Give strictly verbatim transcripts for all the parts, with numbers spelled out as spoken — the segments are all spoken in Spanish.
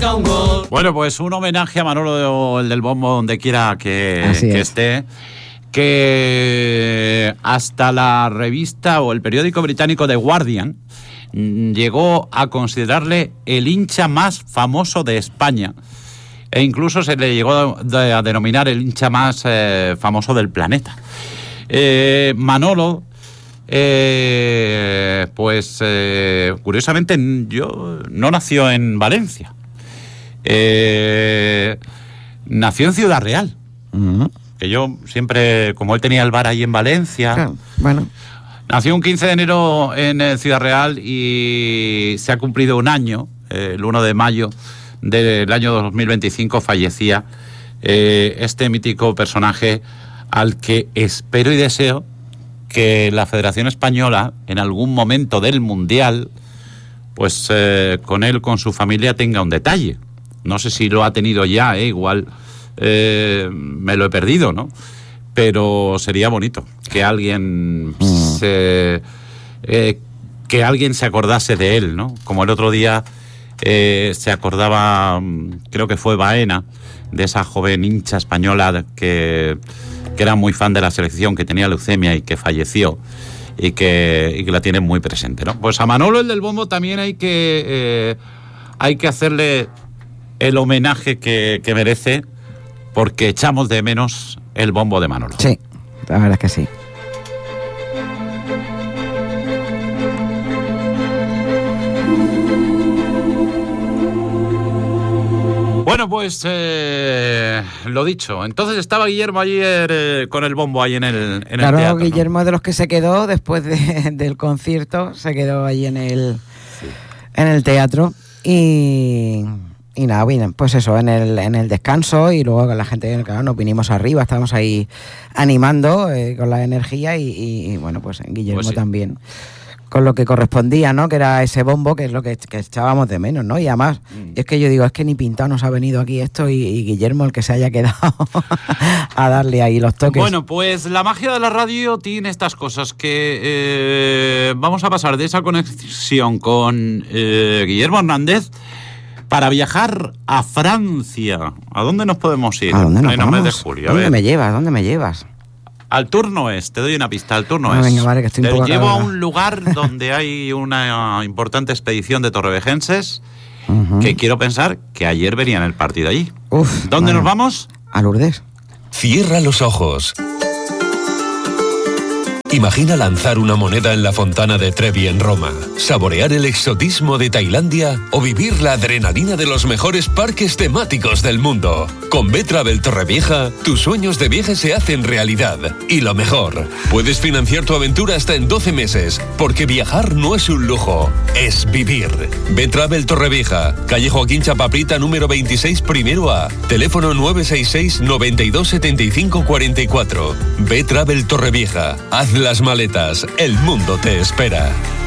marca un gol. Bueno, pues un homenaje a Manolo, el del bombo, donde quiera que, que esté, que hasta la revista o el periódico británico The Guardian llegó a considerarle el hincha más famoso de España, e incluso se le llegó a, a denominar el hincha más eh, famoso del planeta. Eh, Manolo, eh, pues eh, curiosamente yo no nació en Valencia, eh, nació en Ciudad Real. Uh-huh. Que yo siempre, como él tenía el bar ahí en Valencia, claro, bueno. Nació un quince de enero en eh, Ciudad Real y se ha cumplido un año, eh, el uno de mayo del año dos mil veinticinco fallecía eh, este mítico personaje al que espero y deseo que la Federación Española en algún momento del Mundial, pues eh, con él, con su familia, tenga un detalle. No sé si lo ha tenido ya, eh, igual eh, me lo he perdido, ¿no? Pero sería bonito que alguien mm. se eh, que alguien se acordase de él, ¿no? Como el otro día eh, se acordaba, creo que fue Baena, de esa joven hincha española que, que era muy fan de la selección, que tenía leucemia y que falleció y que, y que la tiene muy presente, ¿no? Pues a Manolo, el del bombo, también hay que eh, hay que hacerle el homenaje que, que merece, porque echamos de menos el bombo de Manolo. Sí, la verdad es que sí. Bueno, pues eh, lo dicho. Entonces estaba Guillermo ayer eh, con el bombo ahí en el, en claro, el teatro. Guillermo ¿no? Es de los que se quedó después de, del concierto, se quedó ahí en el, sí. en el teatro y... Y nada, bien, pues eso, en el en el descanso, y luego con la gente, claro, nos vinimos arriba, estábamos ahí animando eh, con la energía y, y, y bueno, pues Guillermo pues sí. también, con lo que correspondía, ¿no? Que era ese bombo, que es lo que, que echábamos de menos, ¿no? Y además, mm. es que yo digo, es que ni pintado nos ha venido aquí esto y, y Guillermo el que se haya quedado a darle ahí los toques. Bueno, pues la magia de la radio tiene estas cosas que eh, vamos a pasar de esa conexión con eh, Guillermo Hernández para viajar a Francia. ¿A dónde nos podemos ir? ¿A dónde nos en vamos? el mes de julio. ¿Dónde me llevas? ¿Dónde me llevas? Al Turno Es, te doy una pista, al Turno Ah, Es. venga, vale, que estoy te un poco llevo acabada. a un lugar donde hay una importante expedición de torrevejenses uh-huh. que quiero pensar que ayer venían el partido allí. Uf, ¿Dónde vale. nos vamos? A Lourdes. Cierra los ojos. Imagina lanzar una moneda en la fontana de Trevi en Roma, saborear el exotismo de Tailandia o vivir la adrenalina de los mejores parques temáticos del mundo. Con B-Travel Torrevieja, tus sueños de viaje se hacen realidad. Y lo mejor, puedes financiar tu aventura hasta en doce meses, porque viajar no es un lujo, es vivir. B-Travel Torrevieja, calle Joaquín Chapaprita número veintiséis, primero A, teléfono nueve seis seis, noventa y dos, setenta y cinco, cuarenta y cuatro. B-Travel Torrevieja, haz las maletas, el mundo te espera.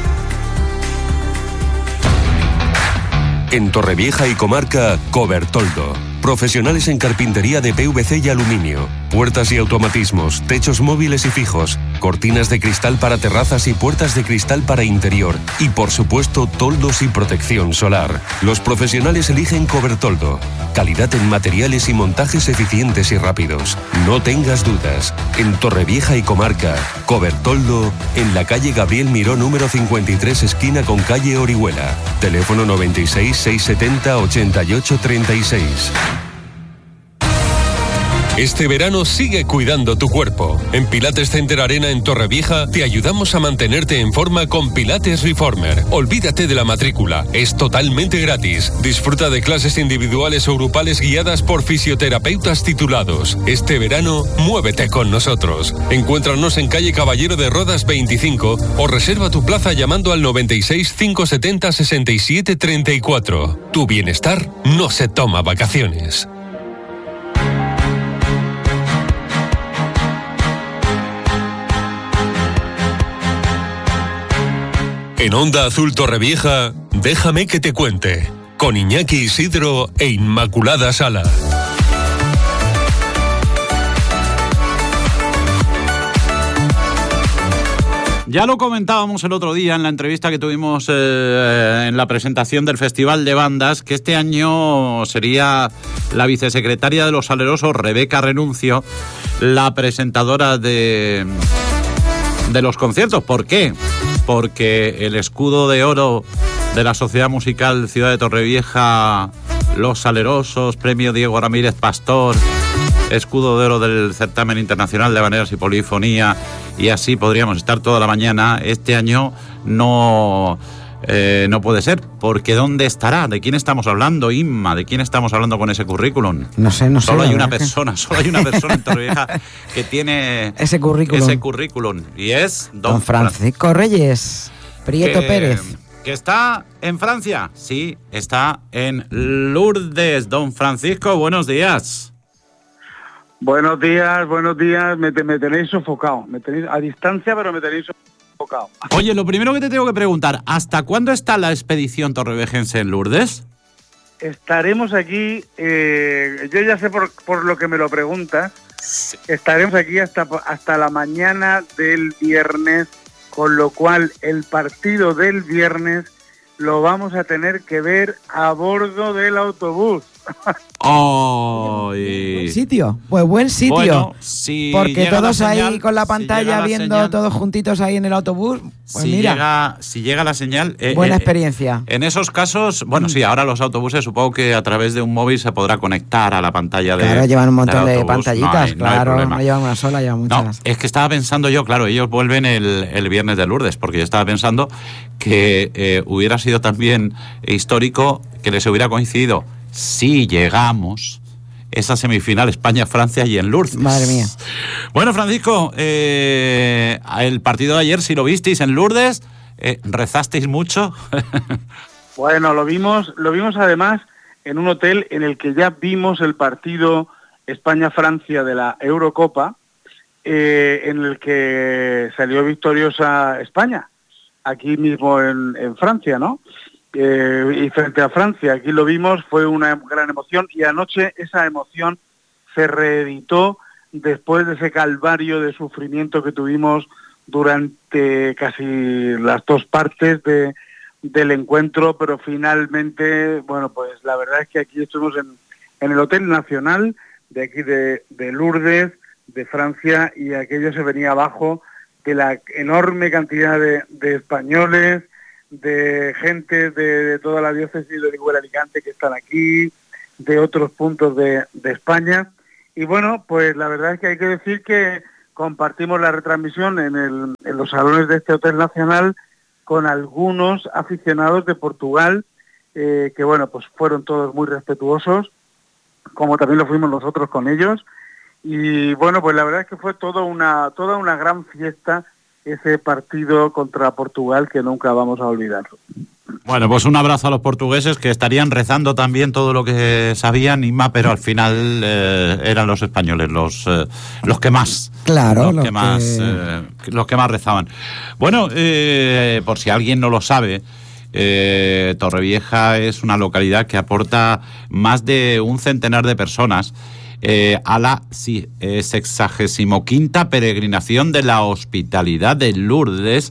En Torrevieja y comarca, Cobertoldo. Profesionales en carpintería de P V C y aluminio, puertas y automatismos, techos móviles y fijos, cortinas de cristal para terrazas y puertas de cristal para interior y, por supuesto, toldos y protección solar. Los profesionales eligen Cobertoldo. Calidad en materiales y montajes eficientes y rápidos. No tengas dudas. En Torrevieja y comarca, Cobertoldo, en la calle Gabriel Miró número cincuenta y tres, esquina con calle Orihuela. Teléfono noventa y seis, seiscientos setenta, ochenta y ocho, treinta y seis. Este verano sigue cuidando tu cuerpo. En Pilates Center Arena en Torrevieja te ayudamos a mantenerte en forma con Pilates Reformer. Olvídate de la matrícula, es totalmente gratis. Disfruta de clases individuales o grupales guiadas por fisioterapeutas titulados. Este verano, muévete con nosotros. Encuéntranos en calle Caballero de Rodas veinticinco o reserva tu plaza llamando al noventa y seis, quinientos setenta, sesenta y siete, treinta y cuatro. Tu bienestar no se toma vacaciones. En Onda Azul Torrevieja, déjame que te cuente, con Iñaki Isidro e Inmaculada Sala. Ya lo comentábamos el otro día en la entrevista que tuvimos eh, en la presentación del Festival de Bandas, que este año sería la vicesecretaria de Los Salerosos, Rebeca Renuncio, la presentadora de, de los conciertos. ¿Por qué? Porque el escudo de oro de la Sociedad Musical Ciudad de Torrevieja, Los Salerosos, Premio Diego Ramírez Pastor, escudo de oro del Certamen Internacional de Habaneras y Polifonía, y así podríamos estar toda la mañana. Este año no, eh, no puede ser, porque ¿dónde estará? ¿De quién estamos hablando, Inma? ¿De quién estamos hablando con ese currículum? No sé, no sé. Solo hay una persona, que... solo hay una persona en Torrevieja que tiene ese currículum. ese currículum, y es Don, don Francisco Reyes Prieto que, Pérez. ¿Que está en Francia? Sí, está en Lourdes. Don Francisco, buenos días. Buenos días, buenos días. Me, me tenéis sofocado. Me tenéis a distancia, pero me tenéis sofocado. Oye, lo primero que te tengo que preguntar, ¿hasta cuándo está la expedición torrevejense en Lourdes? Estaremos aquí, eh, yo ya sé por, por lo que me lo preguntas, sí. Estaremos aquí hasta, hasta la mañana del viernes, con lo cual el partido del viernes lo vamos a tener que ver a bordo del autobús. Oh, y... Buen sitio, pues buen sitio. Bueno, si porque todos señal, ahí con la pantalla si viendo señal, todos juntitos ahí en el autobús, pues si mira. Llega, si llega la señal... Eh, buena eh, experiencia. En esos casos, bueno, mm. sí, ahora los autobuses supongo que a través de un móvil se podrá conectar a la pantalla de... Claro, llevan un montón de pantallitas, no hay, claro, no, no llevan una sola, llevan muchas. No, es que estaba pensando yo, claro, ellos vuelven el, el viernes de Lourdes, porque yo estaba pensando que eh, hubiera sido también histórico que les hubiera coincidido, si llegamos, esa semifinal España-Francia y en Lourdes. Madre mía. Bueno, Francisco, eh, el partido de ayer, si lo visteis en Lourdes, eh, ¿rezasteis mucho? Bueno, lo vimos, lo vimos además en un hotel en el que ya vimos el partido España-Francia de la Eurocopa, eh, en el que salió victoriosa España, aquí mismo en, en Francia, ¿no? Eh, y frente a Francia, aquí lo vimos, fue una gran emoción, y anoche esa emoción se reeditó después de ese calvario de sufrimiento que tuvimos durante casi las dos partes de, del encuentro, pero finalmente, bueno, pues la verdad es que aquí estuvimos en, en el Hotel Nacional de aquí de, de Lourdes, de Francia, y aquello se venía abajo de la enorme cantidad de, de españoles, de gente de, de toda la diócesis de Orihuela Alicante que están aquí, de otros puntos de, de España. Y bueno, pues la verdad es que hay que decir que compartimos la retransmisión en, el, en los salones de este Hotel Nacional con algunos aficionados de Portugal, eh, que bueno, pues fueron todos muy respetuosos, como también lo fuimos nosotros con ellos. Y bueno, pues la verdad es que fue toda una, toda una gran fiesta ese partido contra Portugal que nunca vamos a olvidar. Bueno, pues un abrazo a los portugueses que estarían rezando también todo lo que sabían, Inma, pero al final eh, eran los españoles los eh, los que más, claro, los, los que más, que... Eh, los que más rezaban. Bueno, eh, por si alguien no lo sabe, eh, Torrevieja es una localidad que aporta más de un centenar de personas Eh, a la sí, eh, sexagésimo quinta peregrinación de la Hospitalidad de Lourdes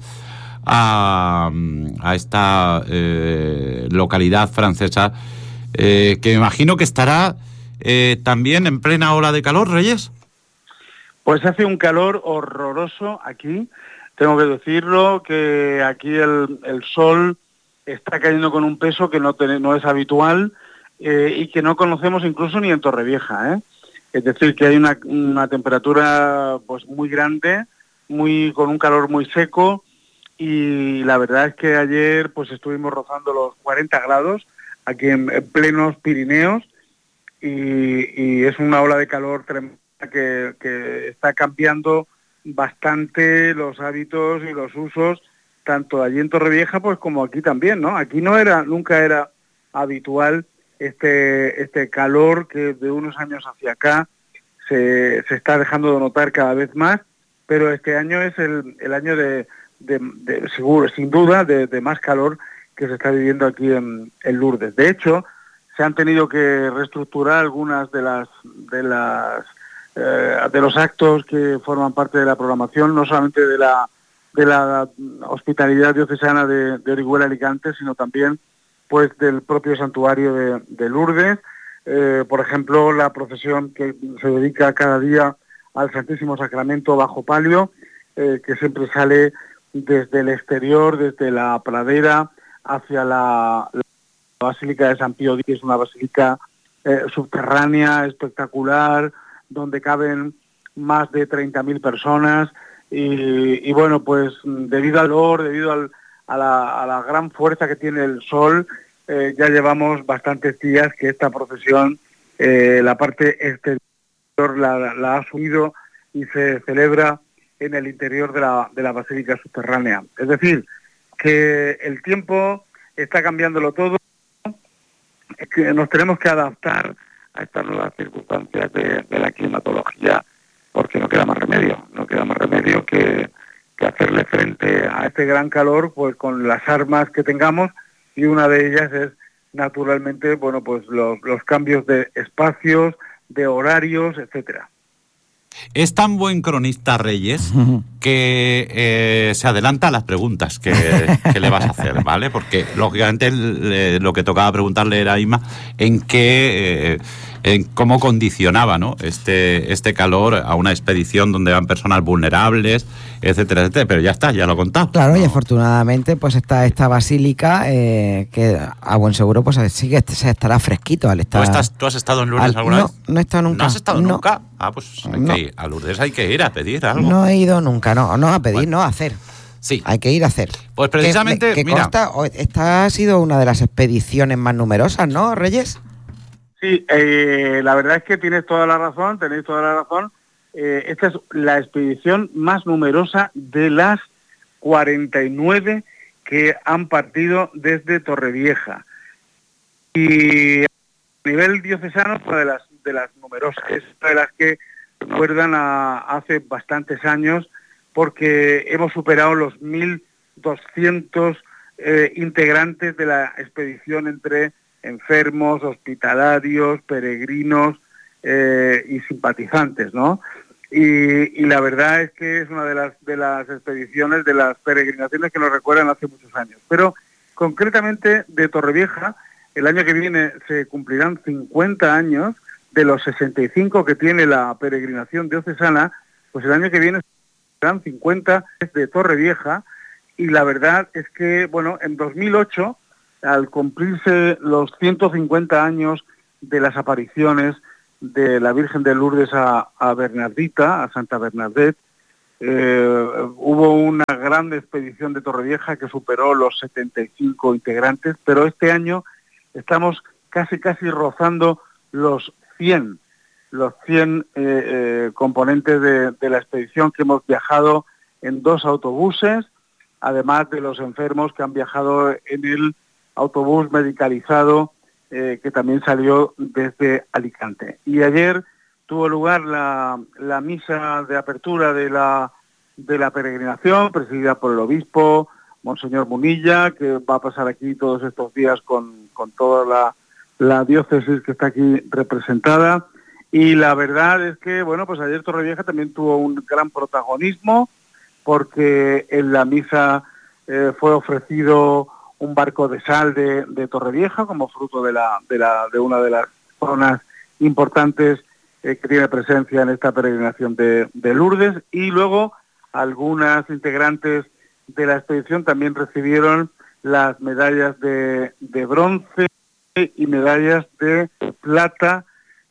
a, a esta eh, localidad francesa, eh, que me imagino que estará eh, también en plena ola de calor, Reyes. Pues hace un calor horroroso aquí, tengo que decirlo, que aquí el, el sol está cayendo con un peso que no, ten, no es habitual, eh, y que no conocemos incluso ni en Torrevieja, ¿eh? Es decir, que hay una, una temperatura pues muy grande, muy con un calor muy seco, y la verdad es que ayer pues estuvimos rozando los cuarenta grados aquí en, en plenos Pirineos, y, y es una ola de calor tremenda que, que está cambiando bastante los hábitos y los usos, tanto allí en Torrevieja pues como aquí también, ¿no? Aquí no era, nunca era habitual este este calor que de unos años hacia acá se, se está dejando de notar cada vez más, pero este año es el, el año de, de, de seguro, sin duda, de, de más calor que se está viviendo aquí en, en Lourdes. De hecho, se han tenido que reestructurar algunas de las de las eh, de los actos que forman parte de la programación, no solamente de la de la hospitalidad diocesana de, de Orihuela Alicante, sino también pues del propio santuario de, de Lourdes. Eh, por ejemplo, la procesión que se dedica cada día al Santísimo Sacramento bajo palio, eh, que siempre sale desde el exterior, desde la pradera, hacia la, la Basílica de San Pío X, que es una basílica eh, subterránea, espectacular, donde caben más de treinta mil personas, y, y bueno, pues debido al calor, debido al, a, la, a la gran fuerza que tiene el sol, eh, ya llevamos bastantes días que esta procesión, eh, la parte exterior la, la ha subido y se celebra en el interior de la, de la basílica subterránea. Es decir, que el tiempo está cambiándolo todo, que nos tenemos que adaptar a estas nuevas circunstancias de, de la climatología, porque no queda más remedio, no queda más remedio que, que hacerle frente a este gran calor pues con las armas que tengamos, y una de ellas es naturalmente bueno pues los, los cambios de espacios, de horarios, etcétera. Es tan buen cronista Reyes que eh, se adelanta a las preguntas que, que le vas a hacer, ¿vale? Porque lógicamente le, lo que tocaba preguntarle era a Inma en qué, eh, en cómo condicionaba, ¿no? este, este calor a una expedición donde van personas vulnerables, etcétera, etcétera. Pero ya está, ya lo he contado. Claro, ¿no? Y afortunadamente pues está esta basílica eh, que a buen seguro pues sí que se estará fresquito al estar. ¿Tú, estás, ¿Tú has estado en Lourdes al, alguna no, vez? No he estado nunca. ¿No has estado no. nunca? Ah, pues hay no. que ir. A Lourdes hay que ir a pedir algo. No he ido nunca, no, no a pedir, bueno. no a hacer. Sí. Hay que ir a hacer. Pues precisamente, que, que mira. consta, esta ha sido una de las expediciones más numerosas, ¿no, Reyes? Sí, eh, la verdad es que tienes toda la razón, tenéis toda la razón. Eh, esta es la expedición más numerosa de las cuarenta y nueve que han partido desde Torrevieja. Y a nivel diocesano, una de las, de las numerosas, es una de las que recuerdan a hace bastantes años, porque hemos superado los mil doscientos eh, integrantes de la expedición entre enfermos, hospitalarios, peregrinos eh, y simpatizantes, ¿no? Y, y la verdad es que es una de las de las expediciones, de las peregrinaciones que nos recuerdan hace muchos años. Pero concretamente de Torrevieja, el año que viene se cumplirán cincuenta años de los sesenta y cinco que tiene la peregrinación diocesana, pues el año que viene serán cincuenta de Torrevieja, y la verdad es que, bueno, en dos mil ocho, al cumplirse los ciento cincuenta años de las apariciones de la Virgen de Lourdes a, a Bernardita, a Santa Bernadette, eh, hubo una gran expedición de Torrevieja que superó los setenta y cinco integrantes, pero este año estamos casi casi rozando los cien, los cien eh, eh, componentes de, de la expedición, que hemos viajado en dos autobuses, además de los enfermos que han viajado en el autobús medicalizado eh, que también salió desde Alicante. Y ayer tuvo lugar la, la misa de apertura de la, de la peregrinación, presidida por el obispo, Monseñor Munilla, que va a pasar aquí todos estos días con, con toda la, la diócesis que está aquí representada. Y la verdad es que, bueno, pues ayer Torrevieja también tuvo un gran protagonismo, porque en la misa eh, fue ofrecido un barco de sal de, de Torrevieja como fruto de la, de la de una de las zonas importantes eh, que tiene presencia en esta peregrinación de, de Lourdes, y luego algunas integrantes de la expedición también recibieron las medallas de, de bronce y medallas de plata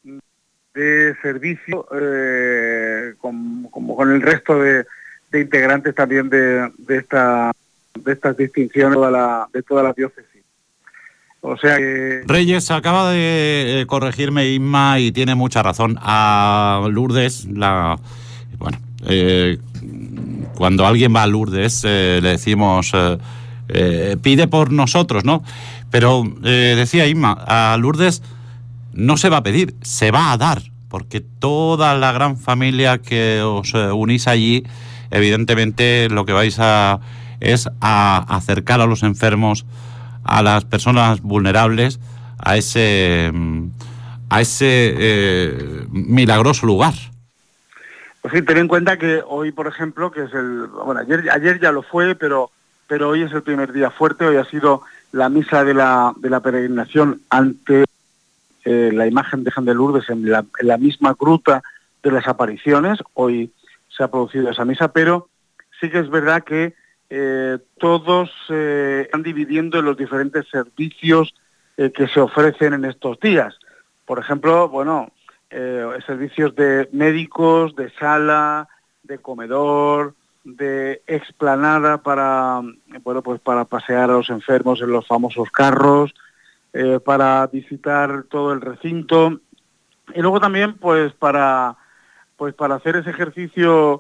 de servicio, eh, con, como con el resto de, de integrantes también de, de esta de estas distinciones de toda la, de toda la diócesis. O sea que... Reyes, acaba de corregirme Inma y tiene mucha razón. A Lourdes, la bueno, eh, cuando alguien va a Lourdes eh, le decimos eh, eh, pide por nosotros, ¿no? Pero eh, decía Inma, a Lourdes no se va a pedir, se va a dar, porque toda la gran familia que os eh, unís allí, evidentemente lo que vais a es a acercar a los enfermos, a las personas vulnerables, a ese a ese eh, milagroso lugar. Pues sí, ten en cuenta que hoy, por ejemplo, que es el... Bueno, ayer, ayer ya lo fue, pero, pero hoy es el primer día fuerte. Hoy ha sido la misa de la, de la peregrinación ante eh, la imagen de Virgen de Lourdes en la, en la misma gruta de las apariciones. Hoy se ha producido esa misa, pero sí que es verdad que eh, todos eh, están dividiendo en los diferentes servicios eh, que se ofrecen en estos días. Por ejemplo, bueno... Eh, servicios de médicos, de sala, de comedor, de explanada para, bueno, pues para pasear a los enfermos en los famosos carros, eh, para visitar todo el recinto y luego también pues para pues para hacer ese ejercicio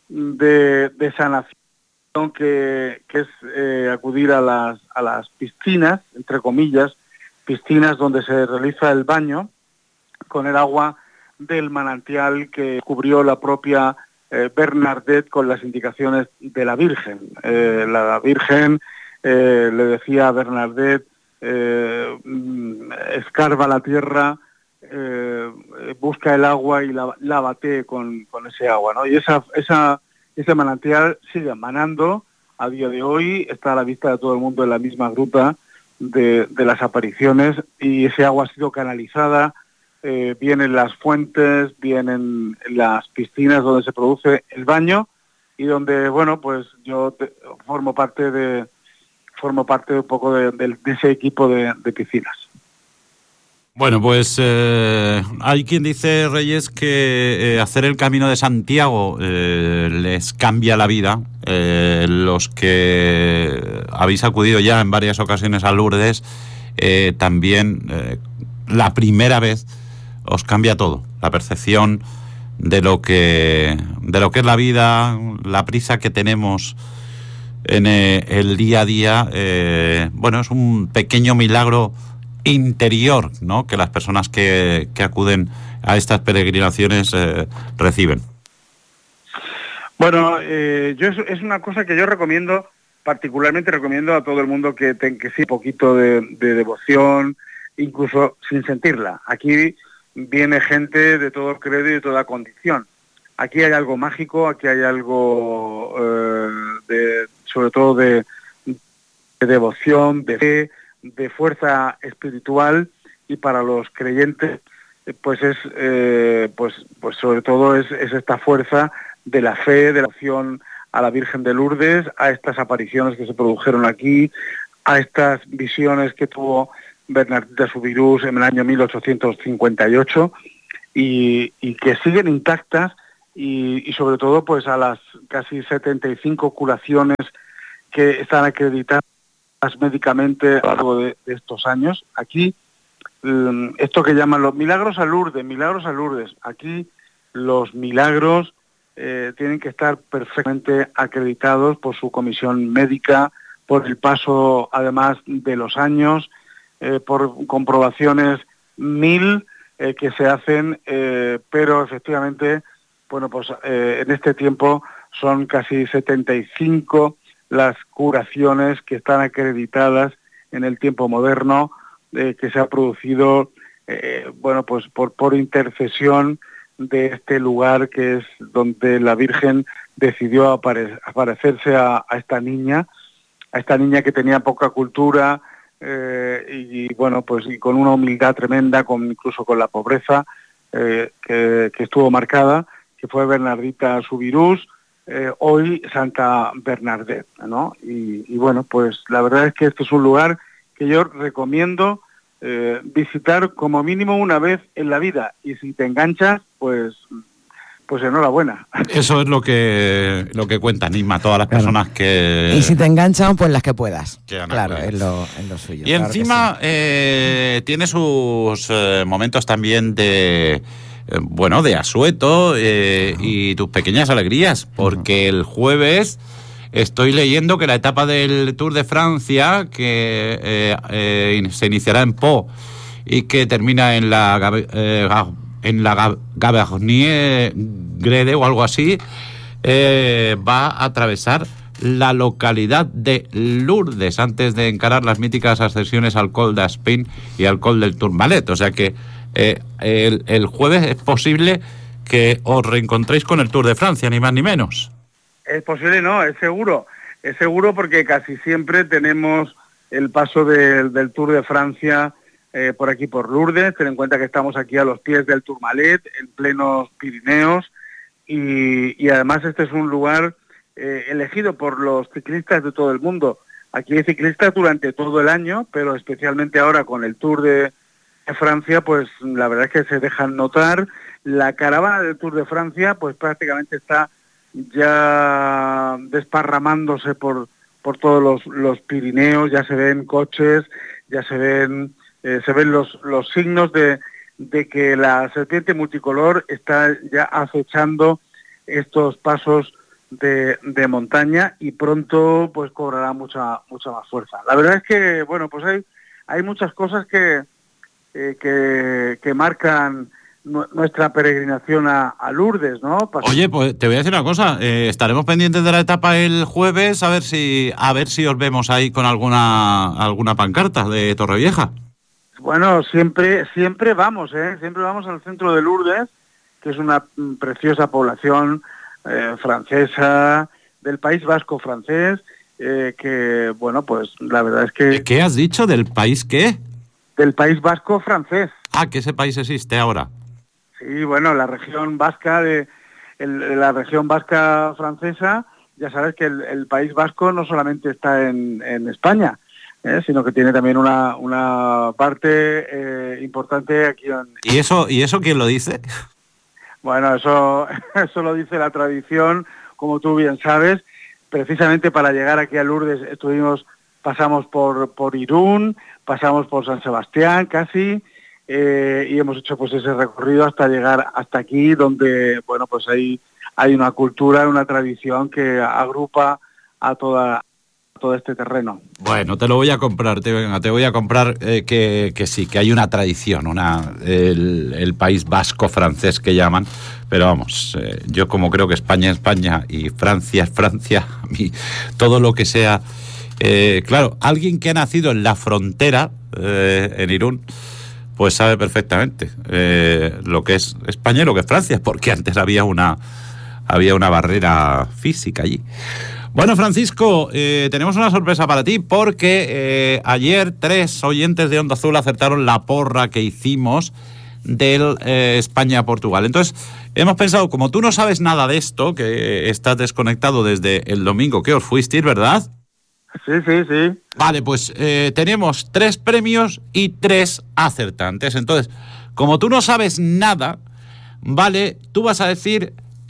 de, de sanación que, que es eh, acudir a las a las piscinas, entre comillas, piscinas donde se realiza el baño con el agua del manantial que cubrió la propia eh, Bernadette con las indicaciones de la Virgen. Eh, la Virgen eh, le decía a Bernadette, eh, escarba la tierra, eh, busca el agua y la, lávate con, con ese agua, ¿no? Y esa, esa, ese manantial sigue manando a día de hoy, está a la vista de todo el mundo en la misma gruta de, de las apariciones, y ese agua ha sido canalizada. Eh, vienen las fuentes, vienen las piscinas donde se produce el baño y donde, bueno, pues yo te, formo parte de formo parte un poco de, de, de ese equipo de, de piscinas. Bueno, pues eh, hay quien dice, Reyes, que eh, hacer el Camino de Santiago eh, les cambia la vida. Eh, los que habéis acudido ya en varias ocasiones a Lourdes, eh, también eh, la primera vez os cambia todo, la percepción de lo que de lo que es la vida, la prisa que tenemos en eh, el día a día. Eh, bueno, es un pequeño milagro interior, ¿no?, que las personas que, que acuden a estas peregrinaciones eh, reciben. Bueno, eh, yo es, es una cosa que yo recomiendo, particularmente recomiendo a todo el mundo que tenga que sí, un poquito de, de devoción, incluso sin sentirla. Aquí viene gente de todo credo y de toda condición. Aquí hay algo mágico, aquí hay algo eh, de, sobre todo de, de devoción, de fe, de fuerza espiritual, y para los creyentes pues es eh, pues pues sobre todo es, es esta fuerza de la fe, de la devoción a la Virgen de Lourdes, a estas apariciones que se produjeron aquí, a estas visiones que tuvo Bernardita Subirús en el año mil ochocientos cincuenta y ocho y, y que siguen intactas, y, y sobre todo pues a las casi setenta y cinco curaciones que están acreditadas médicamente a lo largo de, de estos años. Aquí um, esto que llaman los milagros a Lourdes, milagros a Lourdes, aquí los milagros eh, tienen que estar perfectamente acreditados por su comisión médica, por el paso además de los años, Eh, por comprobaciones mil eh, que se hacen, eh, pero efectivamente, bueno, pues eh, en este tiempo son casi setenta y cinco las curaciones que están acreditadas en el tiempo moderno, eh, que se ha producido, eh, bueno, pues por, por intercesión de este lugar que es donde la Virgen decidió apare- aparecerse a, a esta niña, a esta niña que tenía poca cultura, Eh, y, y bueno, pues y con una humildad tremenda, con incluso con la pobreza eh, que, que estuvo marcada, que fue Bernardita Subirús, eh, hoy Santa Bernadette, ¿no? Y, y bueno, pues la verdad es que este es un lugar que yo recomiendo eh, visitar como mínimo una vez en la vida, y si te enganchas, pues pues enhorabuena. Eso es lo que lo que cuenta Inma, todas las personas claro. que... Y si te enganchan, pues las que puedas. Que claro, es lo, es lo suyo. Y claro encima sí. eh, tiene sus eh, momentos también de... Eh, bueno, de asueto eh, uh-huh. y tus pequeñas alegrías, porque uh-huh. el jueves estoy leyendo que la etapa del Tour de Francia, que eh, eh, se iniciará en Pau y que termina en la... Eh, en la Gavernie Grede o algo así, eh, va a atravesar la localidad de Lourdes antes de encarar las míticas ascensiones al Col d'Aspin y al Col del Tourmalet. O sea que eh, el, el jueves es posible que os reencontréis con el Tour de Francia, ni más ni menos. Es posible, no, es seguro. Es seguro porque casi siempre tenemos el paso de, del Tour de Francia eh, por aquí, por Lourdes. Ten en cuenta que estamos aquí a los pies del Tourmalet, en plenos Pirineos, y, y además este es un lugar eh, elegido por los ciclistas de todo el mundo. Aquí hay ciclistas durante todo el año, pero especialmente ahora con el Tour de, de Francia, pues la verdad es que se dejan notar. La caravana del Tour de Francia, pues prácticamente está ya desparramándose por, por todos los, los Pirineos, ya se ven coches, ya se ven, eh, se ven los, los signos de, de que la serpiente multicolor está ya acechando estos pasos de, de montaña y pronto pues cobrará mucha mucha más fuerza. La verdad es que, bueno, pues hay, hay muchas cosas que, eh, que, que marcan nuestra peregrinación a, a Lourdes, ¿no? Pas- Oye, pues te voy a decir una cosa, eh, estaremos pendientes de la etapa el jueves a ver si a ver si os vemos ahí con alguna alguna pancarta de Torrevieja. Bueno, siempre siempre vamos, ¿eh? Siempre vamos al centro de Lourdes, que es una mm, preciosa población eh, francesa, del País Vasco francés, eh, que, bueno, pues la verdad es que... ¿Qué has dicho? ¿Del país qué? Del País Vasco francés. Ah, que ese país existe ahora. Sí, bueno, la región vasca de el, la región vasca francesa, ya sabes que el, el País Vasco no solamente está en, en España, ¿eh? Sino que tiene también una, una parte eh, importante aquí en... ¿Y eso y eso quién lo dice? Bueno, eso, eso lo dice la tradición, como tú bien sabes. Precisamente para llegar aquí a Lourdes estuvimos, pasamos por, por Irún, pasamos por San Sebastián casi, eh, y hemos hecho pues ese recorrido hasta llegar hasta aquí, donde, bueno, pues hay, hay una cultura, una tradición que agrupa a toda todo este terreno. Bueno, te lo voy a comprar, te, venga, te voy a comprar eh, que, que sí, que hay una tradición, una el, el País Vasco francés que llaman, pero vamos, eh, yo como creo que España es España y Francia es Francia, a mí todo lo que sea, eh, claro, alguien que ha nacido en la frontera, eh, en Irún, pues sabe perfectamente eh, lo que es España y lo que es Francia, porque antes había una, había una barrera física allí. Bueno, Francisco, eh, tenemos una sorpresa para ti porque eh, ayer tres oyentes de Onda Azul acertaron la porra que hicimos del eh, España-Portugal. Entonces, hemos pensado, como tú no sabes nada de esto, que estás desconectado desde el domingo que os fuisteis, ¿verdad? Sí, sí, sí. Vale, pues eh, tenemos tres premios y tres acertantes. Entonces, como tú no sabes nada, vale, tú vas a decir...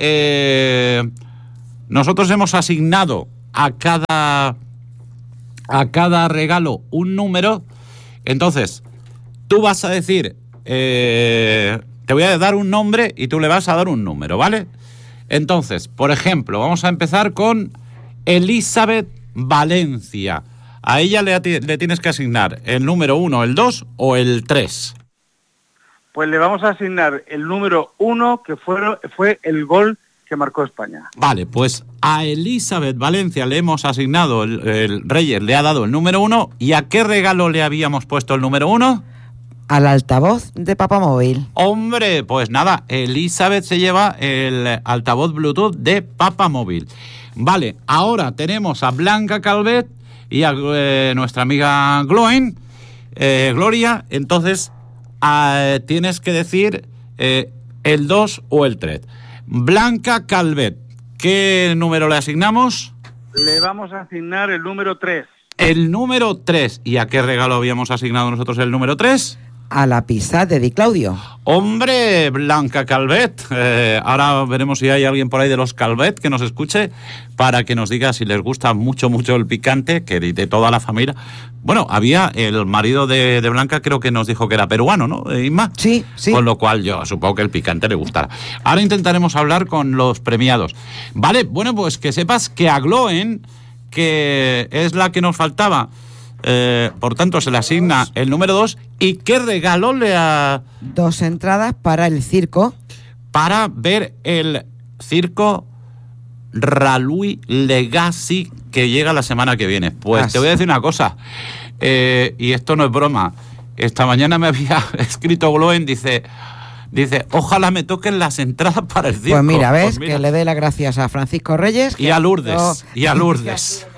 Eh, nosotros hemos asignado a cada a cada regalo un número. Entonces, tú vas a decir, eh, te voy a dar un nombre y tú le vas a dar un número, ¿vale? Entonces, por ejemplo, vamos a empezar con Elizabeth Valencia. A ella le, le tienes que asignar el número uno, el dos o el tres. Pues le vamos a asignar el número uno, que fue, fue el gol que marcó España. Vale, pues a Elizabeth Valencia le hemos asignado, el, el Reyes le ha dado el número uno. ¿Y a qué regalo le habíamos puesto el número uno? Al altavoz de Papamóvil. Hombre, pues nada, Elizabeth se lleva el altavoz Bluetooth de Papamóvil. Vale, ahora tenemos a Blanca Calvet y a eh, nuestra amiga Gloen, eh, Gloria. Entonces, eh, tienes que decir eh, el dos o el tres. Blanca Calvet, ¿qué número le asignamos? Le vamos a asignar el número tres. El número tres. ¿Y a qué regalo habíamos asignado nosotros el número tres? A la pizza de Di Claudio. Hombre, Blanca Calvet. Eh, ahora veremos si hay alguien por ahí de los Calvet que nos escuche para que nos diga si les gusta mucho, mucho el picante, que de toda la familia. Bueno, había el marido de, de Blanca, creo que nos dijo que era peruano, ¿no, Inma? Sí, sí. Con lo cual yo supongo que el picante le gustará. Ahora intentaremos hablar con los premiados. Vale, bueno, pues que sepas que a Gloen, que es la que nos faltaba, Eh, por tanto, se le asigna el número dos. ¿Y qué regalo le ha...? Dos entradas para el circo. Para ver el circo Ralui Legacy que llega la semana que viene. Pues ah, te voy a decir una cosa, eh, y esto no es broma. Esta mañana me había escrito Gloen, dice... dice, ojalá me toquen las entradas para el circo. Pues mira, ves, pues mira. que le dé las gracias a Francisco Reyes. Y a Lourdes, y a Lourdes.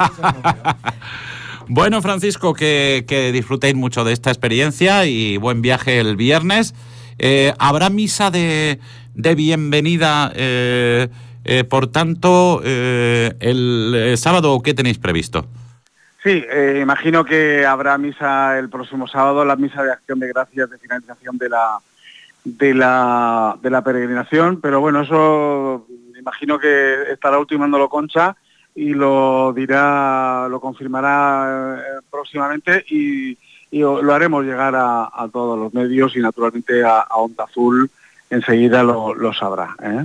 Bueno, Francisco, que, que disfrutéis mucho de esta experiencia y buen viaje el viernes. Eh, ¿Habrá misa de, de bienvenida, eh, eh, por tanto, eh, el, el sábado? ¿Qué tenéis previsto? Sí, eh, imagino que habrá misa el próximo sábado, la misa de acción de gracias de finalización de la de la de la peregrinación, pero bueno, eso imagino que estará ultimándolo Concha y lo dirá, lo confirmará eh, próximamente y, y lo haremos llegar a, a todos los medios y naturalmente a, a Onda Azul enseguida lo, lo sabrá, ¿eh?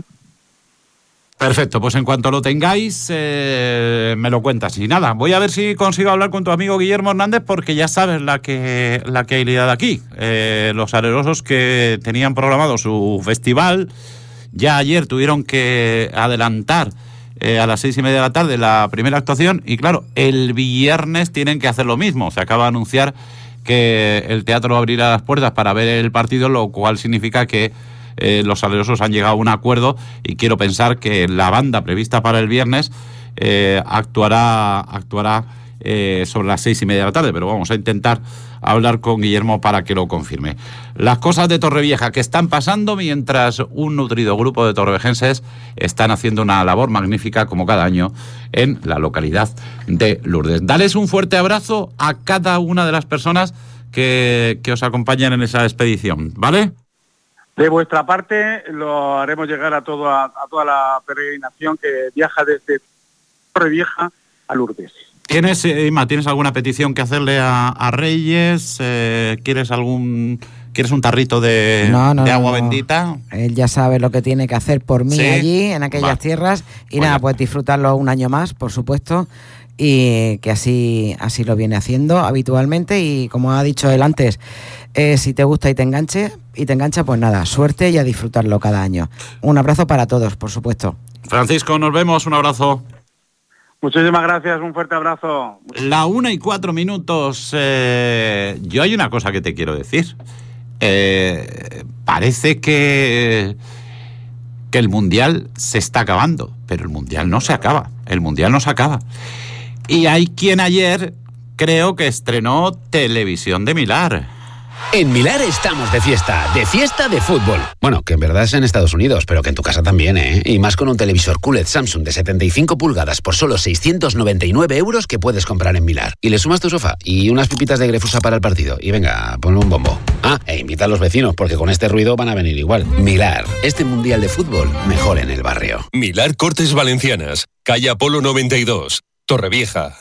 Perfecto, pues en cuanto lo tengáis, eh, me lo cuentas. Y nada, voy a ver si consigo hablar con tu amigo Guillermo Hernández, porque ya sabes la que la que hay liada aquí. Eh, los alerosos que tenían programado su festival, ya ayer tuvieron que adelantar eh, a las seis y media de la tarde la primera actuación, y claro, el viernes tienen que hacer lo mismo. Se acaba de anunciar que el teatro abrirá las puertas para ver el partido, lo cual significa que Eh, los salerosos han llegado a un acuerdo y quiero pensar que la banda prevista para el viernes eh, actuará actuará eh, sobre las seis y media de la tarde, pero vamos a intentar hablar con Guillermo para que lo confirme. Las cosas de Torrevieja que están pasando mientras un nutrido grupo de torrevejenses están haciendo una labor magnífica como cada año en la localidad de Lourdes. Dales un fuerte abrazo a cada una de las personas que, que os acompañan en esa expedición, ¿vale? De vuestra parte lo haremos llegar a, todo, a, a toda la peregrinación que viaja desde Torrevieja a Lourdes. ¿Tienes, Inma, ¿tienes alguna petición que hacerle a, a Reyes? Eh, ¿Quieres algún quieres un tarrito de, no, no, de agua no. bendita? Él ya sabe lo que tiene que hacer por mí, ¿sí?, allí, en aquellas vale. tierras. Y pues nada, pues disfrutarlo un año más, por supuesto. Y que así, así lo viene haciendo habitualmente. Y como ha dicho él antes, eh, si te gusta y te enganche y te engancha, pues nada, suerte y a disfrutarlo cada año. Un abrazo para todos, por supuesto. Francisco, nos vemos, un abrazo. Muchísimas gracias, un fuerte abrazo. La una y cuatro minutos. Eh, yo hay una cosa que te quiero decir. Eh, parece que, que el Mundial se está acabando, pero el Mundial no se acaba. El Mundial no se acaba. Y hay quien ayer creo que estrenó Televisión de Milar. En Milar estamos de fiesta, de fiesta de fútbol. Bueno, que en verdad es en Estados Unidos, pero que en tu casa también, ¿eh? Y más con un televisor Q L E D Samsung de setenta y cinco pulgadas por solo seiscientos noventa y nueve euros que puedes comprar en Milar. Y le sumas tu sofá y unas pipitas de Grefusa para el partido. Y venga, ponle un bombo. Ah, e invita a los vecinos, porque con este ruido van a venir igual. Milar, este mundial de fútbol mejor en el barrio. Milar Cortes Valencianas, calle Apolo noventa y dos, Torrevieja.